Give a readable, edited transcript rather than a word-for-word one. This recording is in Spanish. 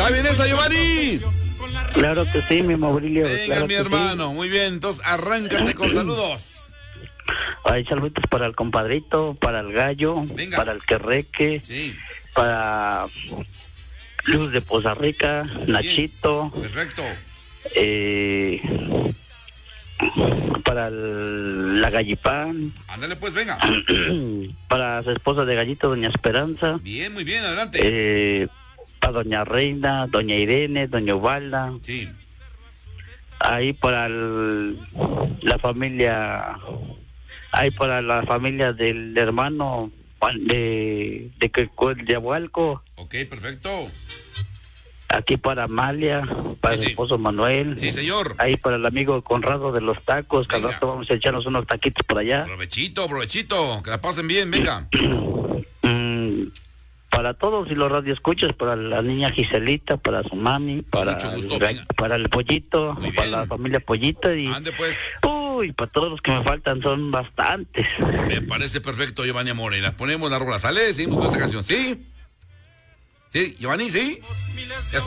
¿Está bien esa, Giovanni? Claro que sí, mi Maurilio. Venga, claro mi que hermano, sí. Muy bien, entonces arráncate con saludos. Hay saludos para el compadrito, para el gallo, Venga. para el querreque, Sí. para Luz de Poza Rica, Nachito, Perfecto. para la Gallipán, Ándale pues, venga. para su esposa de Gallito, doña Esperanza, Bien, muy bien, adelante. para doña Reina, doña Irene, doña Ubalda, Sí. ahí para la familia, ahí para la familia del hermano de Abualco, Ok, perfecto. aquí para Amalia, para Sí, su sí. esposo Manuel, Sí, señor. ahí para el amigo Conrado de los tacos, que al Venga. rato vamos a echarnos unos taquitos por allá. Provechito, provechito. Que la pasen bien, venga. Para todos y los radioescuchas, para la niña Giselita, para su mami, para, mucho gusto, venga. para el Pollito, Muy para bien. la familia Pollito y Ande pues. uy, para todos los que me faltan son bastantes. Me parece perfecto, Giovanni Amore. La ponemos la rola, ¿sale? Seguimos con esta canción, ¿sí? Sí, Giovanni, ¿sí?